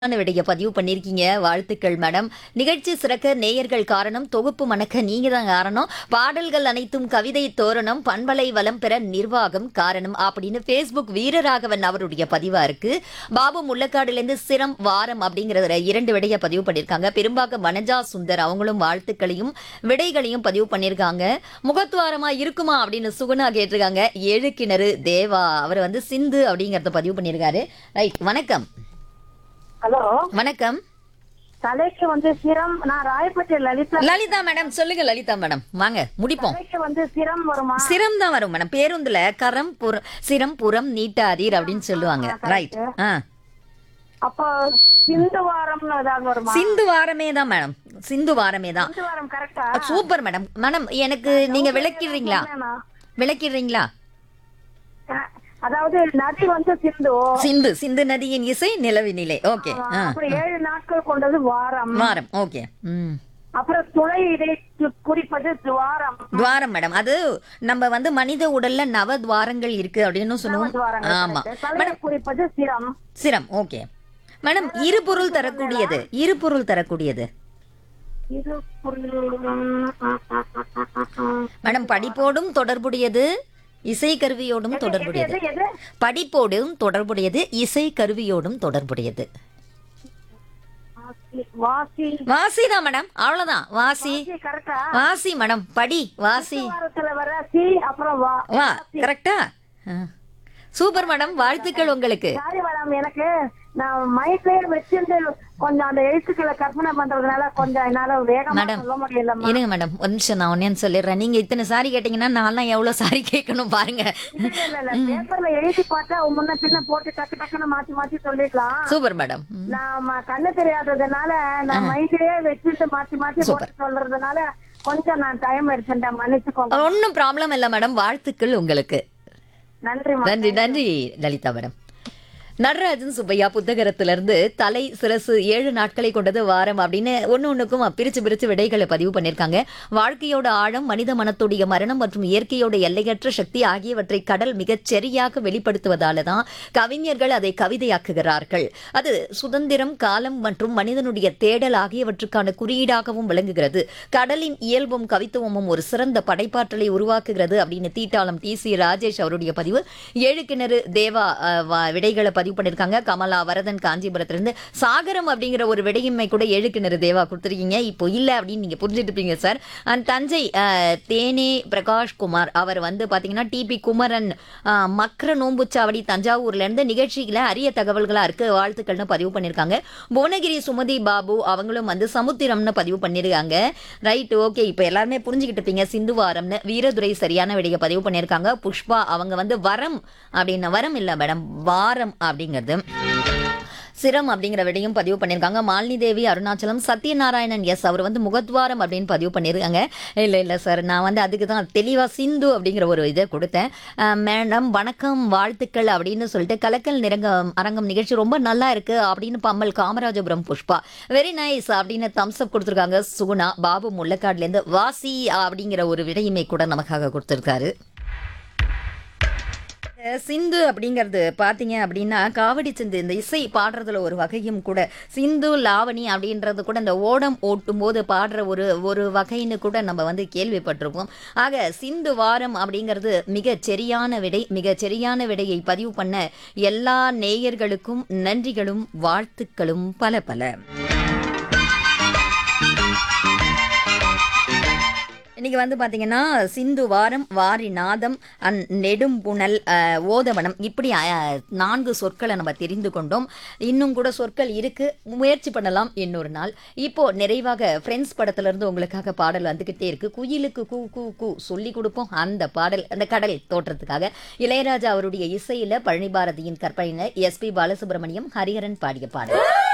விடைய பதிவு பண்ணிருக்கீங்க. வாழ்த்துக்கள் மேடம். நிகழ்ச்சி சிறக்க நேயர்கள் காரணம், தொகுப்பு மணக்க நீங்க தான் காரணம், பாடல்கள் அனைத்தும் கவிதை தோரணம், பண்பலை வளம் பெற நிர்வாகம் காரணம் அப்படின்னு ஃபேஸ்புக் வீரராகவன் அவருடைய பதிவா இருக்கு. பாபு முள்ளக்காடுலேருந்து சிரம் வாரம் அப்படிங்கிறத 2 விடைய பதிவு பண்ணியிருக்காங்க. பெரும்பாக்க வனஜா சுந்தர் அவங்களும் வாழ்த்துக்களையும் விடைகளையும் பதிவு பண்ணியிருக்காங்க. முகத்துவாரமா இருக்குமா அப்படின்னு சுகுணா கேட்டிருக்காங்க. 7 கிணறு தேவா அவர் சிந்து அப்படிங்கறத பதிவு பண்ணியிருக்காரு. ரைட், வணக்கம். ஹலோ வணக்கம். தலைக்கு சிரம். நான் ராயப்பேட்டை லலிதா மேடம். சொல்லுங்க லலிதா மேடம், வாங்க முடிப்போம். தலைக்கு சிரம் வருமா? சிரம் தான் வரும் மேடம். பேருந்துல கரம் சிரம் புறம் நீட்டாதீர் அப்படின்னு சொல்லுவாங்க. ரைட். அப்போ சிந்து வாரம்னு ஏதாவது வருமா? சிந்து வாரமே தான் மேடம். சிந்து வாரமே தான். சிந்து வாரம் கரெக்டா? Super madam. மேடம் எனக்கு நீங்க விளக்கிடுறீங்களா? விளக்கிடுறீங்களா? அதாவது நதி சிந்து. சிந்து சிந்து நதியின் இசை நிலவினிலே. ஓகே. அப்புறம் 7 நாட்கள் கொண்டது வாரம். வாரம். ஓகே. அப்புறம் துளை இதை குறிப்பது துவாரம். துவாரம் மேடம். அது நம்ம மனித உடல்ல நவ துவாரங்கள் இருக்கு அப்படின்னு சொல்லுவோம். ஆமா மேடம். குறிப்பது சிரம். சிரம். Okay madam. இரு பொருள் தரக்கூடியது. இரு பொருள் தரக்கூடியது இது மேடம். படிப்போடும் தொடர்புடையது, இசை கருவியோடும் தொடர்புடையது. படிப்போடும் தொடர்புடையது, இசை கருவியோடும் தொடர்புடையது. வாசி. வாசி தான் மேடம். அவ்வளவுதான். வாசி. கரெக்டா? வாசி மேடம். படி வாசி. வாரத்துல வர சி அப்புறம் வா. கரெக்டா? Super madam. வாழ்த்துக்கள் உங்களுக்கு. சாரி மேடம், எனக்கு நான் மைண்ட்லயே வச்சிருந்து கொஞ்சம் அந்த எழுத்துக்களை கற்பனை பண்றதுனால கொஞ்சம் என்னால வேகமா சொல்ல முடியல. இருங்க மேடம், ஒரு நிமிஷம். நான் ஒன்னே சொல்லிடுறேன். நீங்க இத்தனை சாரி கேட்டீங்கன்னா நான் எவ்வளவு சாரி கேட்கணும் பாருங்க. பேப்பர்ல எழுதி பார்த்தா முன்ன பின்ன போட்டு டக்கு டக்குன்னு மாத்தி மாத்தி சொல்லிடலாம். Super madam. நான் கண்ணு தெரியாததுனால நான் மைண்ட்லயே வச்சுட்டு மாத்தி மாத்தி போட்டு சொல்றதுனால கொஞ்சம் நான் டைம் எடுத்துட்டேன், மன்னிச்சுக்கோங்க. ஒன்னும் ப்ராப்ளம் இல்ல மேடம். வாழ்த்துக்கள் உங்களுக்கு. நன்றி நன்றி நன்றி லலிதா மேடம். நடராஜன் சுப்பையா புத்தகத்திலிருந்து தலை சிரசு 7 நாட்களை கொண்டது வாரம் அப்படின்னு ஒன்னுக்கும் பிரிச்சு விடைகளை பதிவு பண்ணிருக்காங்க. வாழ்க்கையோட ஆழம், மனித மனத்துடைய மரணம் மற்றும் இயற்கையோட எல்லையற்ற சக்தி ஆகியவற்றை கடல் மிகச் சரியாக வெளிப்படுத்துவதால தான் கவிஞர்கள் அதை கவிதையாக்குகிறார்கள். அது சுதந்திரம், காலம் மற்றும் மனிதனுடைய தேடல் ஆகியவற்றுக்கான குறியீடாகவும் விளங்குகிறது. கடலின் இயல்பும் கவித்துவமும் ஒரு சிறந்த படைப்பாற்றலை உருவாக்குகிறது அப்படின்னு தீட்டாளம் டி.சி. ராஜேஷ் அவருடைய பதிவு. 7 கிணறு தேவா விடைகளை பதிவு பண்ணிருக்காங்க. கமலா வரதன் காஞ்சிபுரத்திலிருந்து சாகரம் அப்படிங்கிற ஒரு விடையின்மை கூட 7 கிணறு தேவா கொடுத்திருக்கீங்க. இப்போ இல்ல அப்படின்னு நீங்க புரிஞ்சுட்டு இருப்பீங்க சார். தஞ்சை தேனே பிரகாஷ் குமார் அவர் பாத்தீங்கன்னா டிபி குமரன் மக்ர நோம்புச்சாவடி தஞ்சாவூர்ல இருந்து நிகழ்ச்சியில அரிய தகவல்களா இருக்கு, வாழ்த்துக்கள்னு பதிவு பண்ணிருக்காங்க. புவனகிரி சுமதி பாபு அவங்களும் சமுத்திரம்னு பதிவு பண்ணிருக்காங்க. Right, okay. இப்ப எல்லாருமே புரிஞ்சுக்கிட்டு இருப்பீங்க சிந்துவாரம்னு. வீரதுரை சரியான விடைய பதிவு பண்ணிருக்காங்க. புஷ்பா அவங்க வரம் அப்படின்னு, வரம் இல்ல மேடம், வாரம் அப்படிங்கிறது. சிரம் அப்படிங்கிற விடையும் பதிவு பண்ணியிருக்காங்க. மாலினி தேவி அருணாச்சலம். சத்யநாராயணன் எஸ் அவர் முகத்வாரம் அப்படின்னு பதிவு பண்ணியிருக்காங்க. இல்லை சார், நான் அதுக்கு தான் தெளிவாக சிந்து அப்படிங்கிற ஒரு இதை கொடுத்தேன். மேடம் வணக்கம், வாழ்த்துக்கள் அப்படின்னு சொல்லிட்டு கலக்கல் அரங்கம் நிகழ்ச்சி ரொம்ப நல்லா இருக்கு அப்படின்னு பம்மல் காமராஜபுரம் புஷ்பா வெரி நைஸ் அப்படின்னு தம்ஸ்அப் கொடுத்துருக்காங்க. சுகுணா பாபு முள்ளக்காடுலேருந்து வாசி அப்படிங்கிற ஒரு விடையுமே கூட நமக்காக கொடுத்துருக்காரு. சிந்து அப்படிங்கிறது பார்த்தீங்க அப்படின்னா காவடி சிந்து, இந்த இசை பாடுறதுல ஒரு வகையும் கூட. சிந்து லாவணி அப்படின்றது கூட இந்த ஓடம் ஓட்டும் போது பாடுற ஒரு வகைன்னு கூட நம்ம கேள்விப்பட்டிருப்போம். ஆக சிந்து வாரம் அப்படிங்கிறது மிகச் சரியான விடை. மிகச் சரியான விடையை பதிவு பண்ண எல்லா நேயர்களுக்கும் நன்றிகளும் வாழ்த்துக்களும் பல பல. இன்னைக்கு பார்த்தீங்கன்னா சிந்து வாரம், வாரி நாதம், நெடும்புணல், ஓதவனம், இப்படி 4 சொற்களை நம்ம தெரிந்து கொண்டோம். இன்னும் கூட சொற்கள் இருக்கு, முயற்சி பண்ணலாம் இன்னொரு நாள். இப்போ நிறைவாக ஃப்ரெண்ட்ஸ் படத்துல இருந்து உங்களுக்காக பாடல் வந்துகிட்டே இருக்கு. குயிலுக்கு கூ கூ கூ சொல்லி கொடுப்போம் அந்த பாடல், அந்த கடல் தோற்றத்துக்காக. இளையராஜா அவருடைய இசையில பழனி பாரதியின் கற்பனையில எஸ்பி பாலசுப்ரமணியம் ஹரிஹரன் பாடிய பாடல்.